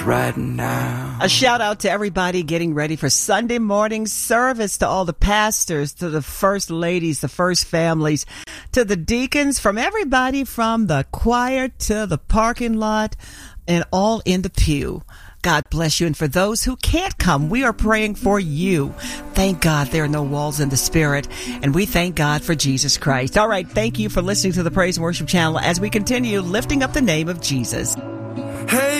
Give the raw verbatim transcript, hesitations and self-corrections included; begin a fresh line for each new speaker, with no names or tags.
right now.
A shout out to everybody getting ready for Sunday morning service, to all the pastors, to the first ladies, the first families, to the deacons, from everybody from the choir to the parking lot and all in the pew. God bless you. And for those who can't come, we are praying for you. Thank God there are no walls in the spirit. And we thank God for Jesus Christ. All right. Thank you for listening to the Praise and Worship Channel as we continue lifting up the name of Jesus.
Hey.